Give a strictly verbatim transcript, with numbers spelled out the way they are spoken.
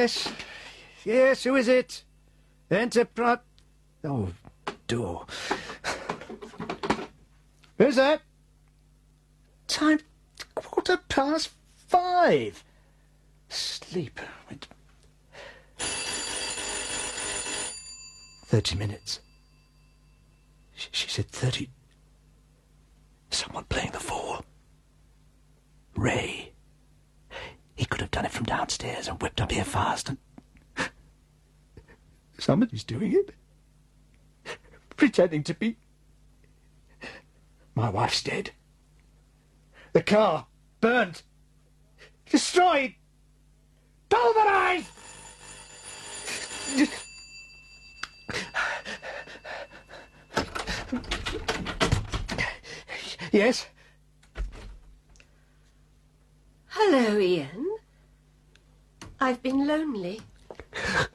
Yes. Yes, who is it? Enterprise... Oh, door. Who's that? Time... quarter past five. Sleep. Thirty minutes. She, she said thirty... Someone playing the fool. Ray. He could have done it from downstairs and whipped up here fast and... Somebody's doing it. Pretending to be... My wife's dead. The car burnt. Destroyed. Pulverized. Yes? Hello, Ian. I've been lonely.